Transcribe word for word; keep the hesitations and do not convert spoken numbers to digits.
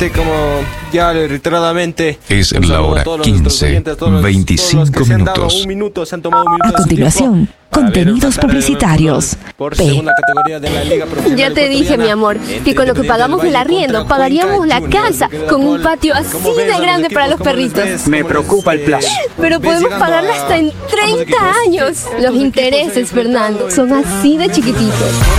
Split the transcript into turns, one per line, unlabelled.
nuevamente, como ya reiteradamente,
es la hora quince, veinticinco minutos.
Minuto, se han tomado un minuto
a continuación, contenidos publicitarios.
Por
P.
segunda categoría de la Liga Profesional
Ya te dije, mi amor, que con lo que pagamos el arriendo pagaríamos la casa con un patio así de grande para los perritos.
Me preocupa el plazo.
Pero podemos pagarla hasta en treinta años. Los intereses, Fernando, son así de chiquititos.